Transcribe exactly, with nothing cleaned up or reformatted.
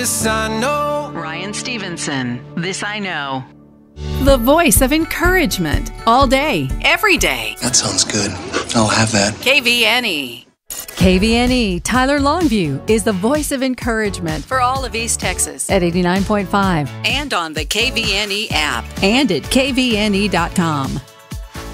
This I know. Ryan Stevenson, This I Know. The voice of encouragement all day, every day. That sounds good. I'll have that. K V N E. K V N E Tyler Longview is the voice of encouragement For all of East Texas. at eighty-nine point five And on the K V N E app. and at K V N E dot com.